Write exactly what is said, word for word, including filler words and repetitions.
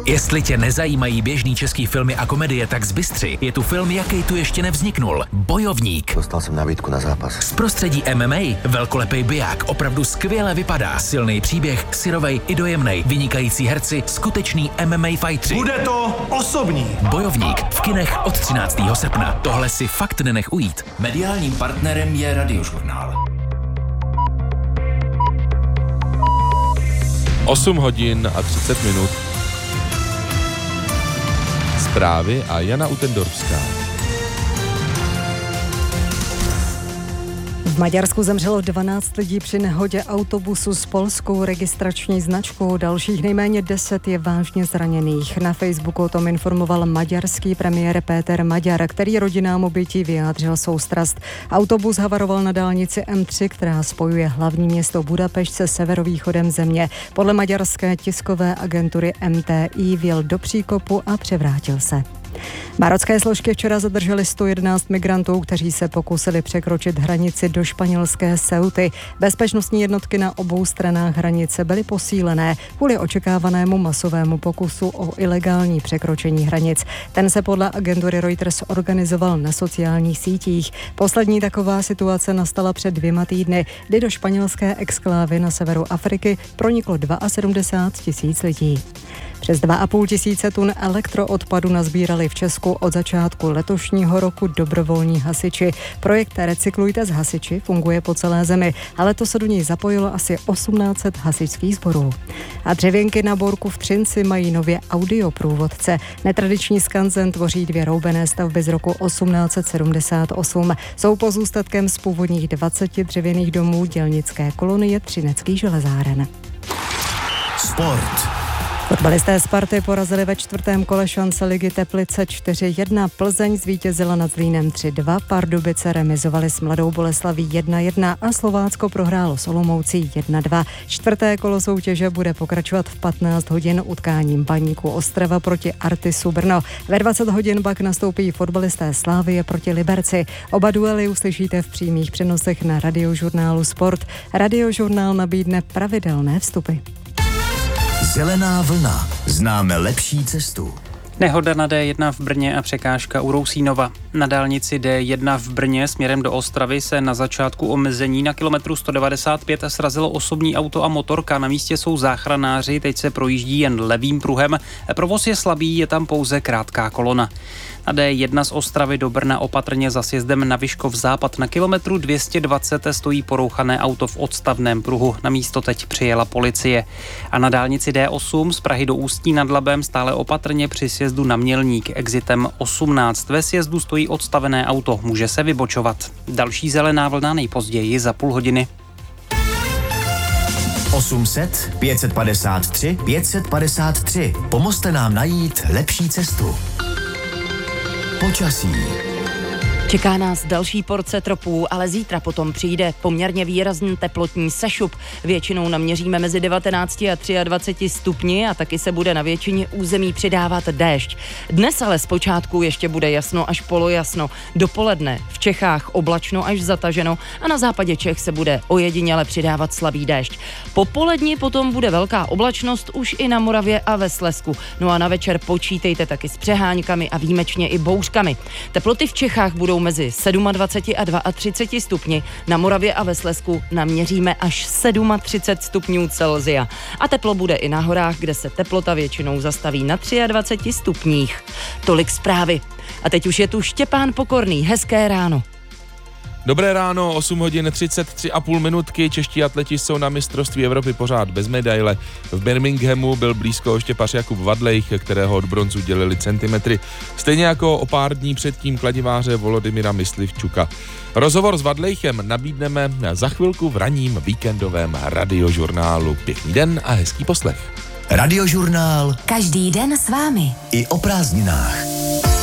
Jestli tě nezajímají běžný český filmy a komedie, tak zbystři. Je tu film, jaký tu ještě nevzniknul. Bojovník. Dostal jsem nabídku na zápas. Z prostředí M M A velkolepý biják opravdu skvěle vypadá. Silný příběh, syrovej i dojemnej, vynikající herci, skutečný M M A fightři. Bude to osobní. Bojovník v kinech od třináctého srpna. Tohle si fakt nenech ujít. Mediálním partnerem je Radiožurnál. osm hodin a třicet minut. Zprávy a Jana Utendorská. V Maďarsku zemřelo dvanáct lidí při nehodě autobusu s polskou registrační značkou. Dalších nejméně deset je vážně zraněných. Na Facebooku o tom informoval maďarský premiér Péter Maďar, který rodinám obětí vyjádřil soustrast. Autobus havaroval na dálnici M tři, která spojuje hlavní město Budapešť se severovýchodem země. Podle maďarské tiskové agentury M T I vjel do příkopu a převrátil se. Marocké složky včera zadrželi sto jedenáct migrantů, kteří se pokusili překročit hranici do španělské Ceuty. Bezpečnostní jednotky na obou stranách hranice byly posílené kvůli očekávanému masovému pokusu o ilegální překročení hranic. Ten se podle agentury Reuters organizoval na sociálních sítích. Poslední taková situace nastala před dvěma týdny, kdy do španělské exklávy na severu Afriky proniklo sedmdesát dva tisíc lidí. Přes dva a půl tisíce tun elektroodpadu nazbírali v Česku od začátku letošního roku dobrovolní hasiči. Projekt Recyklujte s hasiči funguje po celé zemi, ale to se do něj zapojilo asi osmnáct set hasičských sborů. A dřevěnky na Borku v Třinci mají nově audioprůvodce. Netradiční skanzen tvoří dvě roubené stavby z roku osmnáct set sedmdesát osm. Jsou pozůstatkem z původních dvaceti dřevěných domů dělnické kolonie Třineckých železáren. Sport. Fotbalisté Sparty porazili ve čtvrtém kole šance ligy Teplice čtyři jedna, Plzeň zvítězila nad Zlínem tři dva, Pardubice remizovali s Mladou Boleslaví jedna jedna a Slovácko prohrálo s Olomoucí jedna dva. Čtvrté kolo soutěže bude pokračovat v patnáct hodin utkáním Baníku Ostrava proti Artisu Brno. Ve dvacet hodin pak nastoupí fotbalisté Slavie proti Liberci. Oba duely uslyšíte v přímých přenosech na Radiožurnálu Sport. Radiožurnál nabídne pravidelné vstupy. Zelená vlna. Známe lepší cestu. Nehoda na D jedna v Brně a překážka u Rousínova. Na dálnici D jedna v Brně směrem do Ostravy se na začátku omezení na kilometru sto devadesát pět srazilo osobní auto a motorka. Na místě jsou záchranáři, teď se projíždí jen levým pruhem. Provoz je slabý, je tam pouze krátká kolona. Na D jedna z Ostravy do Brna opatrně za sjezdem na Vyškov západ na kilometru dvě stě dvacet stojí porouchané auto v odstavném pruhu. Na místo teď přijela policie. A na dálnici D osm z Prahy do Ústí nad Labem stále opatrně při sjezdu na Mělník exitem osmnáct. Ve sjezdu stojí odstavené auto, může se vybočovat. Další zelená vlna nejpozději za půl hodiny. osm set, pět set padesát tři, pět set padesát tři. Pomozte nám najít lepší cestu. Počasí. Čeká nás další porce tropů, ale zítra potom přijde poměrně výrazný teplotní sešup. Většinou naměříme mezi devatenácti a dvaceti třemi stupni a taky se bude na většině území přidávat déšť. Dnes ale zpočátku ještě bude jasno až polojasno. Dopoledne v Čechách oblačno až zataženo a na západě Čech se bude ojediněle přidávat slabý déšť. Po poledni potom bude velká oblačnost už i na Moravě a ve Slezsku. No a na večer počítejte taky s přeháňkami a výjimečně i bouřkami. Teploty v Čechách budou mezi dvaceti sedmi a třiceti dvěma stupni. Na Moravě a ve Slezsku naměříme až třicet sedm stupňů Celsia. A teplo bude i na horách, kde se teplota většinou zastaví na dvaceti třech stupních. Tolik zprávy. A teď už je tu Štěpán Pokorný. Hezké ráno. Dobré ráno, osm hodin třicet tři a půl minutky. Čeští atleti jsou na mistrovství Evropy pořád bez medaile. V Birminghamu byl blízko štěpař Jakub Vadlejch, kterého od bronzu dělili centimetry. Stejně jako o pár dní předtím kladiváře Volodymyra Myslivčuka. Rozhovor s Vadlejchem nabídneme za chvilku v ranním víkendovém radiožurnálu. Pěkný den a hezký poslech. Radiožurnál. Každý den s vámi. I o prázdninách.